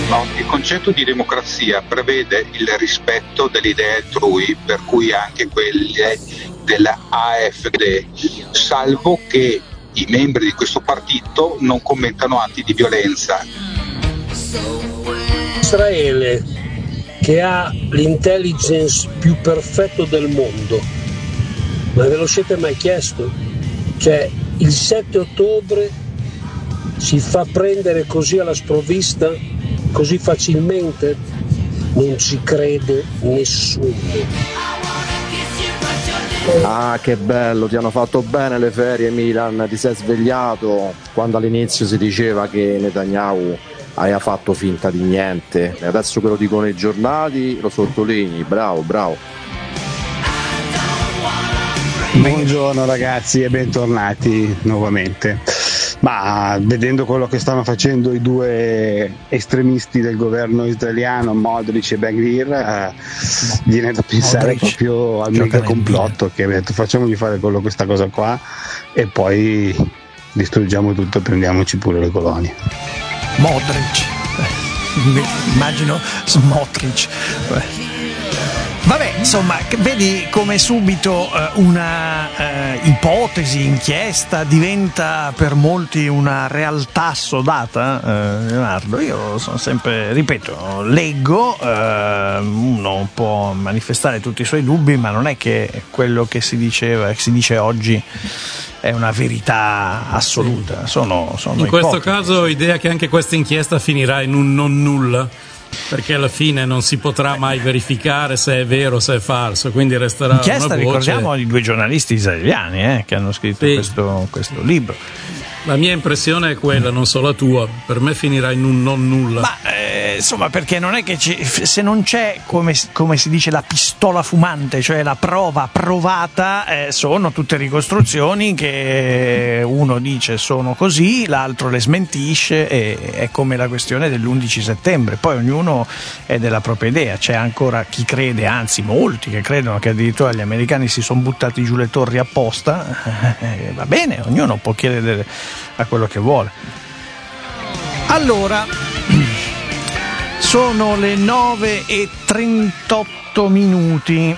No, il concetto di democrazia prevede il rispetto delle idee altrui, per cui anche quelle della AfD, salvo che i membri di questo partito non commettano atti di violenza. Israele, che ha l'intelligence più perfetto del mondo, ma ve lo siete mai chiesto? Cioè, il 7 ottobre si fa prendere così alla sprovvista, così facilmente? Non ci crede nessuno. Ah, che bello, ti hanno fatto bene le ferie, Milan, ti sei svegliato quando all'inizio si diceva che Netanyahu aveva fatto finta di niente, e adesso che lo dicono i giornali lo sottolinei, bravo. Buongiorno ragazzi e bentornati nuovamente. Ma vedendo quello che stanno facendo i due estremisti del governo israeliano, Modric e Ben Gvir, viene da pensare proprio al mega complotto che ha detto facciamogli fare questa cosa qua e poi distruggiamo tutto e prendiamoci pure le colonie. Modric, immagino Smotrich. Vabbè, insomma, vedi come subito una ipotesi, inchiesta diventa per molti una realtà assodata, Leonardo. Io sono sempre, ripeto, leggo, uno può manifestare tutti i suoi dubbi, ma non è che quello che si diceva e si dice oggi è una verità assoluta. Sono in questo caso idea che anche questa inchiesta finirà in un non nulla, perché alla fine non si potrà mai verificare se è vero o se è falso, quindi resterà inchiesta, una voce. Ricordiamo i due giornalisti israeliani che hanno scritto questo libro. La mia impressione è quella, non so la tua, per me finirà in un non nulla. Ma insomma, perché non è che se non c'è, come si dice, la pistola fumante, cioè la prova provata, sono tutte ricostruzioni che uno dice sono così, l'altro le smentisce, e è come la questione dell'11 settembre, poi ognuno è della propria idea. C'è ancora chi crede, anzi molti che credono che addirittura gli americani si sono buttati giù le torri apposta. Va bene, ognuno può chiedere a quello che vuole. Allora, sono le 9:38.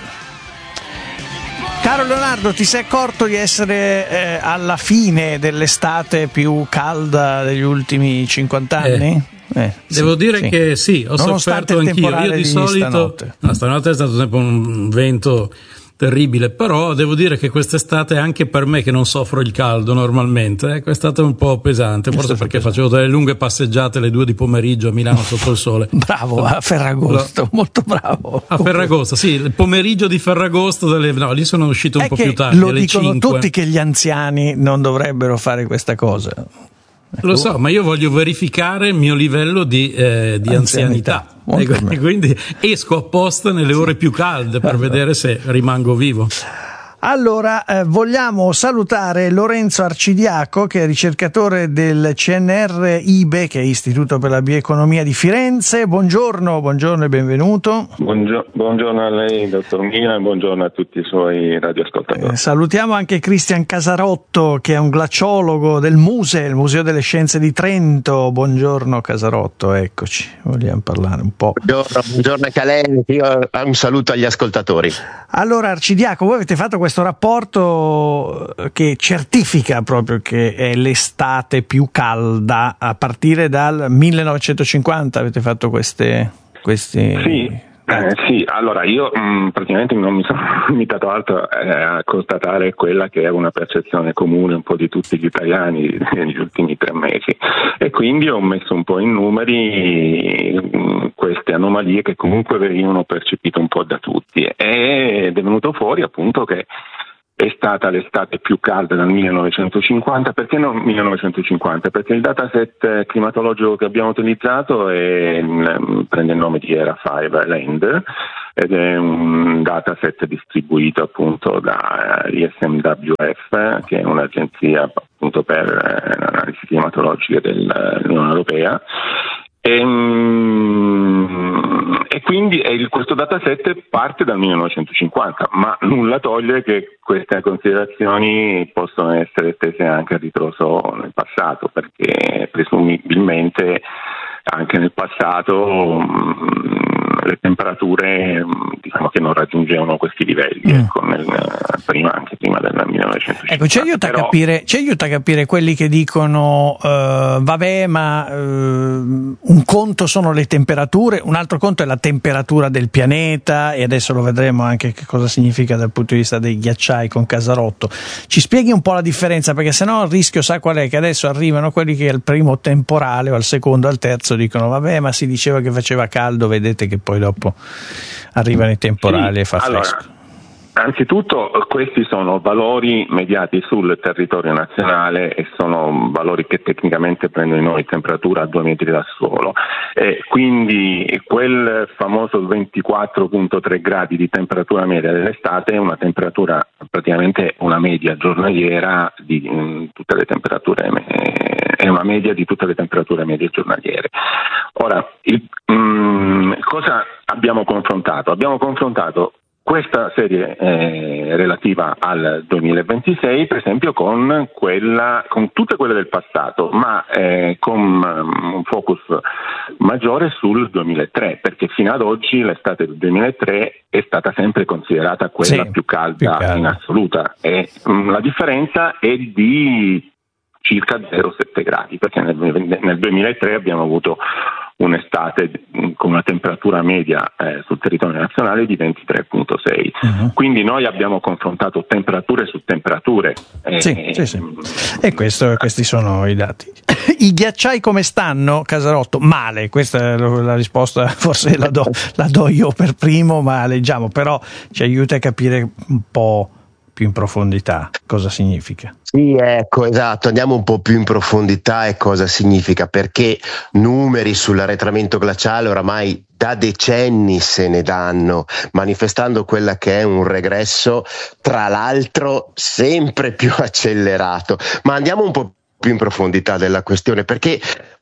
Caro Leonardo, ti sei accorto di essere alla fine dell'estate più calda degli ultimi 50 anni? Devo dire che sì, ho sofferto anch'io. Io di solito stanotte è stato sempre un vento terribile, però devo dire che quest'estate anche per me, che non soffro il caldo normalmente, quest'estate è un po' pesante, forse perché facevo delle lunghe passeggiate alle 2 di pomeriggio a Milano sotto il sole. Bravo, a Ferragosto, molto bravo. A Ferragosto, sì, il pomeriggio di Ferragosto, lì sono uscito un po' più tardi, lo alle dicono 5. Tutti che gli anziani non dovrebbero fare questa cosa. Lo so, ma io voglio verificare il mio livello di anzianità. E quindi esco apposta nelle ore più calde per vedere se rimango vivo. Allora, vogliamo salutare Lorenzo Arcidiaco, che è ricercatore del CNR IBE, che è Istituto per la Bioeconomia di Firenze. Buongiorno e benvenuto. Buongiorno a lei, dottor Mina, e buongiorno a tutti i suoi radioascoltatori. Salutiamo anche Cristian Casarotto, che è un glaciologo del MUSE, il Museo delle Scienze di Trento. Buongiorno Casarotto, eccoci, vogliamo parlare un po'. Buongiorno Calenti, io un saluto agli ascoltatori. Allora Arcidiaco, voi avete fatto questo rapporto che certifica proprio che è l'estate più calda a partire dal 1950, avete fatto questi... Sì, allora io praticamente non mi sono limitato altro a constatare quella che è una percezione comune un po' di tutti gli italiani negli ultimi 3 mesi, e quindi ho messo un po' in numeri queste anomalie che comunque venivano percepite un po' da tutti, ed è venuto fuori appunto che è stata l'estate più calda dal 1950. Perché non 1950? Perché il dataset climatologico che abbiamo utilizzato prende il nome di ERA5 Land, ed è un dataset distribuito appunto da ISMWF, che è un'agenzia appunto per l'analisi climatologica dell'Unione Europea. E quindi questo dataset parte dal 1950, ma nulla toglie che queste considerazioni possono essere estese anche a ritroso nel passato, perché presumibilmente anche nel passato le temperature diciamo che non raggiungevano questi livelli, ecco, anche prima del 1950. Ecco, ci aiuta a capire quelli che dicono vabbè, ma un conto sono le temperature, un altro conto è la temperatura del pianeta, e adesso lo vedremo anche che cosa significa dal punto di vista dei ghiacciai con Casarotto. Ci spieghi un po' la differenza, perché sennò il rischio, sa qual è, che adesso arrivano quelli che al primo temporale o al secondo, al terzo dicono vabbè, ma si diceva che faceva caldo, vedete che poi dopo arrivano i temporali e fa fresco. Anzitutto questi sono valori mediati sul territorio nazionale e sono valori che tecnicamente prendono in noi temperatura a 2 metri dal suolo, quindi quel famoso 24,3 gradi di temperatura media dell'estate è una temperatura, praticamente una media giornaliera di tutte le temperature, è una media di tutte le temperature medie giornaliere. Ora, cosa abbiamo confrontato? Abbiamo confrontato questa serie relativa al 2026, per esempio, con tutte quelle del passato, ma con un focus maggiore sul 2003, perché fino ad oggi l'estate del 2003 è stata sempre considerata quella più calda in assoluta, e la differenza è di circa 0,7 gradi, perché nel 2003 abbiamo avuto un'estate con una temperatura media sul territorio nazionale di 23,6. Quindi noi abbiamo confrontato temperature su temperature. Sì. E questi sono i dati. I ghiacciai come stanno, Casarotto? Male, questa è la risposta, forse la do io per primo, ma leggiamo, però ci aiuta a capire un po' più in profondità cosa significa. Sì, ecco, esatto, andiamo un po' più in profondità e cosa significa, perché numeri sull'arretramento glaciale oramai da decenni se ne danno, manifestando quella che è un regresso, tra l'altro sempre più accelerato. Ma andiamo un po' più in profondità della questione, perché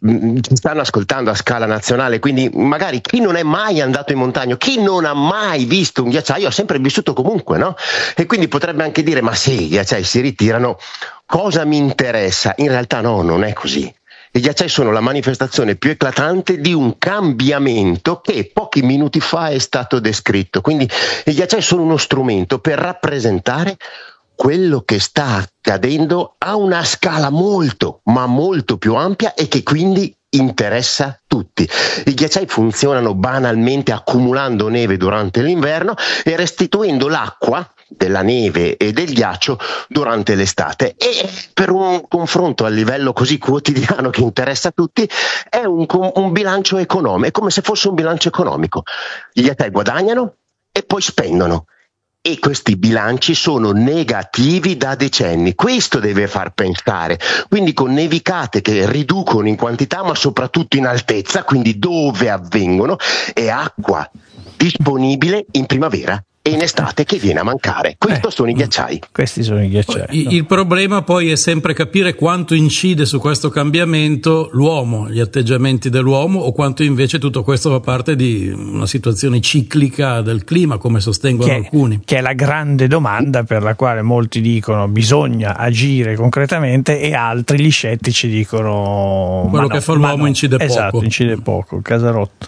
ci stanno ascoltando a scala nazionale, quindi magari chi non è mai andato in montagna, chi non ha mai visto un ghiacciaio ha sempre vissuto comunque, no? E quindi potrebbe anche dire ma sì, i ghiacciai si ritirano, cosa mi interessa? In realtà no, non è così. I ghiacciai sono la manifestazione più eclatante di un cambiamento che pochi minuti fa è stato descritto, quindi i ghiacciai sono uno strumento per rappresentare quello che sta accadendo a una scala molto, ma molto più ampia e che quindi interessa tutti. I ghiacciai funzionano banalmente accumulando neve durante l'inverno e restituendo l'acqua della neve e del ghiaccio durante l'estate, e per un confronto a livello così quotidiano che interessa a tutti è un bilancio economico, è come se fosse un bilancio economico. Gli ghiacciai guadagnano e poi spendono. E questi bilanci sono negativi da decenni. Questo deve far pensare. Quindi con nevicate che riducono in quantità ma soprattutto in altezza, quindi dove avvengono, e acqua disponibile in primavera e in estate che viene a mancare. Questi sono i ghiacciai. Questi sono i ghiacciai. Il problema poi è sempre capire quanto incide su questo cambiamento l'uomo, gli atteggiamenti dell'uomo, o quanto invece tutto questo fa parte di una situazione ciclica del clima, come sostengono alcuni. Che è la grande domanda per la quale molti dicono bisogna agire concretamente e altri, gli scettici, dicono quello che fa l'uomo incide poco. Esatto, incide poco. Casarotto.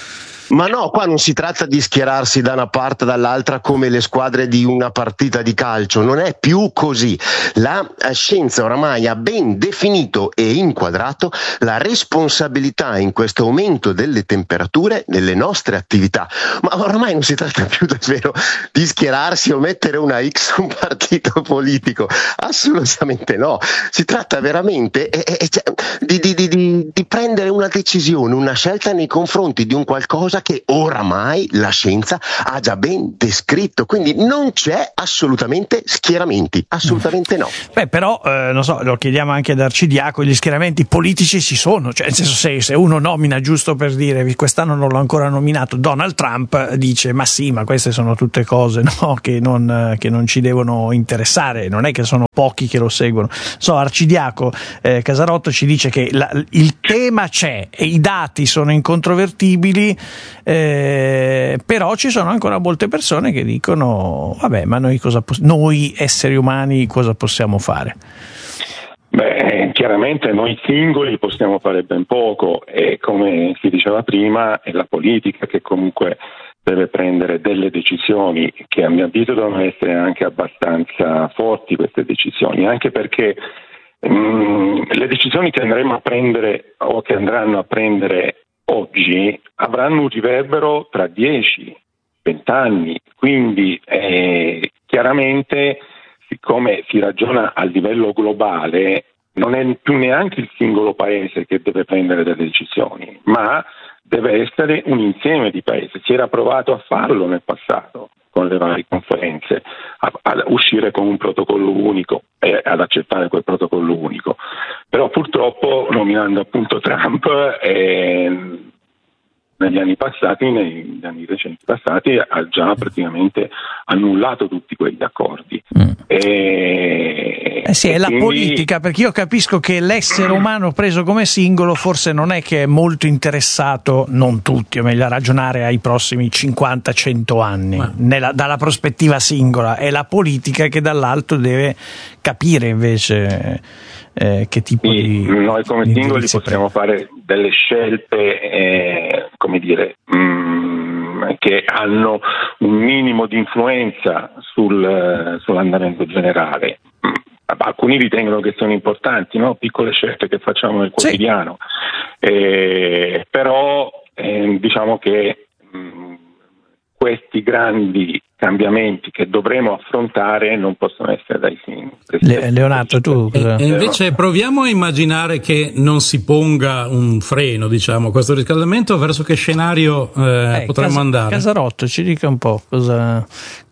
Ma no, qua non si tratta di schierarsi da una parte o dall'altra come le squadre di una partita di calcio, non è più così. La scienza oramai ha ben definito e inquadrato la responsabilità in questo aumento delle temperature nelle nostre attività, ma oramai non si tratta più davvero di schierarsi o mettere una X su un partito politico, assolutamente no, si tratta veramente di prendere una decisione, una scelta nei confronti di un qualcosa che oramai la scienza ha già ben descritto, quindi non c'è assolutamente schieramenti, assolutamente no. Beh, però non so, lo chiediamo anche ad Arcidiaco, gli schieramenti politici ci sono, cioè nel senso, se uno nomina, giusto per dire, quest'anno non l'ho ancora nominato, Donald Trump, dice ma sì, ma queste sono tutte cose, no, che non ci devono interessare, non è che sono pochi che lo seguono. Arcidiaco, Casarotto ci dice che il tema c'è e i dati sono incontrovertibili, però ci sono ancora molte persone che dicono vabbè, ma noi esseri umani cosa possiamo fare? Beh, chiaramente noi singoli possiamo fare ben poco e, come si diceva prima, è la politica che comunque deve prendere delle decisioni che a mio avviso devono essere anche abbastanza forti, queste decisioni, anche perché le decisioni che andremo a prendere o che andranno a prendere oggi avranno un riverbero tra 10-20 anni, quindi chiaramente, siccome si ragiona a livello globale, non è più neanche il singolo paese che deve prendere delle decisioni, ma deve essere un insieme di paesi. Si era provato a farlo nel passato con le varie conferenze, a uscire con un protocollo unico e ad accettare quel protocollo unico. Però purtroppo, nominando appunto Trump, negli anni recenti passati, ha già praticamente annullato tutti quegli accordi. Sì, è la politica, perché io capisco che l'essere umano preso come singolo forse non è che è molto interessato, non tutti, o meglio, a ragionare ai prossimi 50-100 anni, dalla prospettiva singola. È la politica che dall'alto deve capire invece che tipo di... Noi come singoli possiamo fare delle scelte, che hanno un minimo di influenza sull'andamento generale. Alcuni ritengono che siano importanti, no? Piccole scelte che facciamo nel quotidiano, però diciamo che questi grandi cambiamenti che dovremo affrontare non possono essere dai singoli. Leonardo, tu e invece proviamo a immaginare che non si ponga un freno, diciamo, a questo riscaldamento. Verso che scenario potremmo andare? Casarotto, ci dica un po' cosa...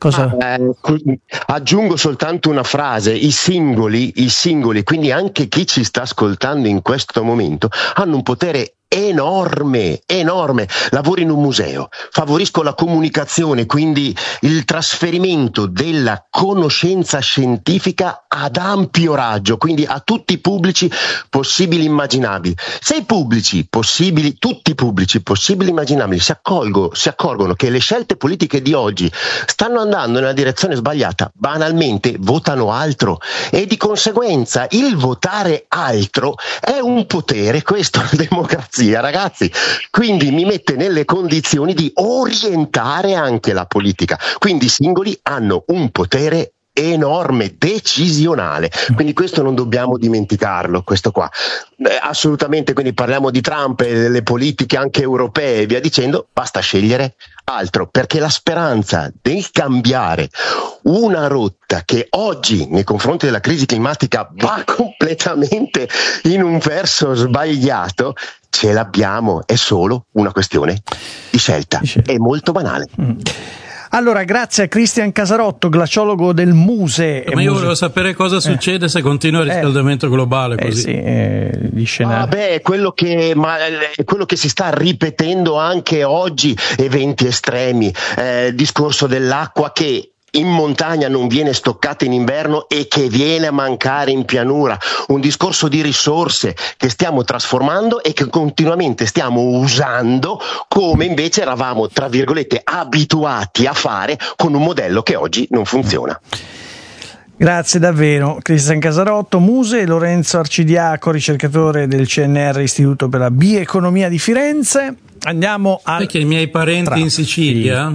Aggiungo soltanto una frase: i singoli, quindi anche chi ci sta ascoltando in questo momento, hanno un potere enorme. Lavoro in un museo, favorisco la comunicazione, quindi il trasferimento della conoscenza scientifica ad ampio raggio, quindi a tutti i pubblici possibili e immaginabili. Se i pubblici possibili, tutti i pubblici possibili e immaginabili si accorgono che le scelte politiche di oggi stanno andando nella direzione sbagliata, banalmente votano altro, e di conseguenza il votare altro è un potere, questo è la democrazia, ragazzi, quindi mi mette nelle condizioni di orientare anche la politica. Quindi i singoli hanno un potere enorme, decisionale, quindi questo non dobbiamo dimenticarlo, questo qua assolutamente. Quindi parliamo di Trump e delle politiche anche europee e via dicendo, basta scegliere altro, perché la speranza del cambiare una rotta che oggi nei confronti della crisi climatica va completamente in un verso sbagliato, ce l'abbiamo, è solo una questione di scelta, è molto banale. Allora, grazie a Cristian Casarotto, glaciologo del Muse. Ma io volevo sapere cosa succede se continua il riscaldamento globale così. Gli scenari. È quello che si sta ripetendo anche oggi, eventi estremi, discorso dell'acqua che in montagna non viene stoccata in inverno e che viene a mancare in pianura, un discorso di risorse che stiamo trasformando e che continuamente stiamo usando come invece eravamo, tra virgolette, abituati a fare con un modello che oggi non funziona. Grazie davvero Cristian Casarotto, Muse, Lorenzo Arcidiaco, ricercatore del CNR Istituto per la Bioeconomia di Firenze. Andiamo al... Perché i miei parenti in Sicilia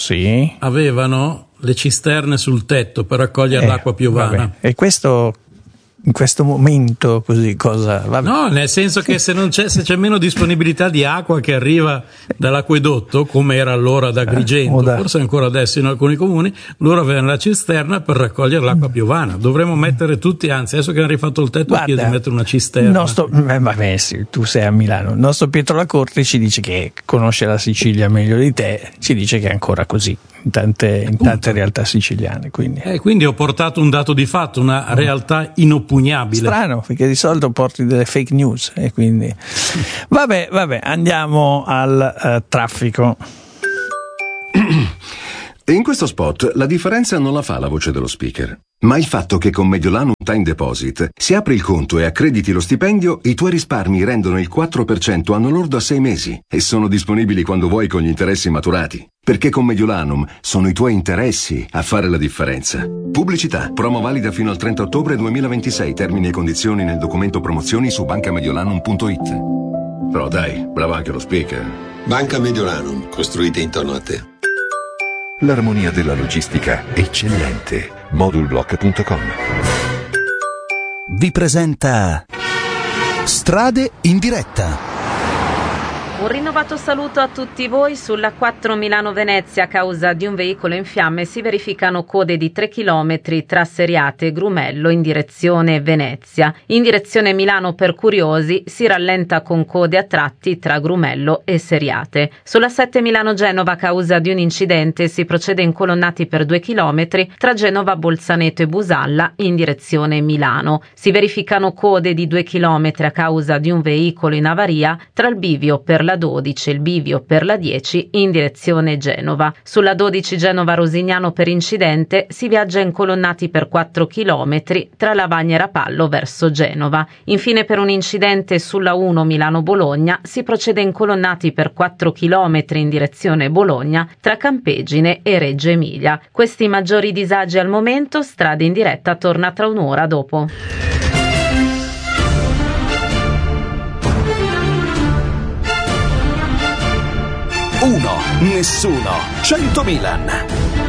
avevano le cisterne sul tetto per raccogliere l'acqua piovana. Vabbè. E questo in questo momento così cosa? Vabbè. No, nel senso che se c'è meno disponibilità di acqua che arriva dall'acquedotto, come era allora ad Agrigento, forse ancora adesso in alcuni comuni, loro avevano la cisterna per raccogliere l'acqua piovana. Dovremmo mettere tutti, anzi adesso che hanno rifatto il tetto, chiedo di mettere una cisterna. Vabbè, sì, tu sei a Milano. Il nostro Pietro Lacorte ci dice che conosce la Sicilia meglio di te, ci dice che è ancora così in tante realtà siciliane. Quindi ho portato un dato di fatto, una realtà inoppugnabile. Strano, perché di solito porti delle fake news e quindi vabbè, andiamo al traffico. In questo spot la differenza non la fa la voce dello speaker, ma il fatto che con Mediolanum Time Deposit, se apri il conto e accrediti lo stipendio, i tuoi risparmi rendono il 4% anno lordo a 6 mesi e sono disponibili quando vuoi con gli interessi maturati. Perché con Mediolanum sono i tuoi interessi a fare la differenza. Pubblicità. Promo valida fino al 30 ottobre 2026. Termini e condizioni nel documento promozioni su bancamediolanum.it. Però dai, bravo anche lo speaker. Banca Mediolanum, costruite intorno a te. L'armonia della logistica eccellente. Modulblock.com vi presenta Strade in diretta. Un rinnovato saluto a tutti voi. Sulla 4 Milano-Venezia, a causa di un veicolo in fiamme, si verificano code di 3 km tra Seriate e Grumello in direzione Venezia. In direzione Milano, per curiosi, si rallenta con code a tratti tra Grumello e Seriate. Sulla 7 Milano-Genova, a causa di un incidente, si procede incolonnati per 2 km tra Genova, Bolzaneto e Busalla in direzione Milano. Si verificano code di 2 km a causa di un veicolo in avaria tra il bivio per la 12 e il bivio per la 10 in direzione Genova. Sulla 12 Genova-Rosignano, per incidente, si viaggia incolonnati per 4 km tra Lavagna e Rapallo verso Genova. Infine, per un incidente sulla 1 Milano-Bologna, si procede incolonnati per 4 km in direzione Bologna tra Campegine e Reggio Emilia. Questi maggiori disagi al momento. Strade in diretta torna tra un'ora dopo. 1, nessuno, 100 Milan.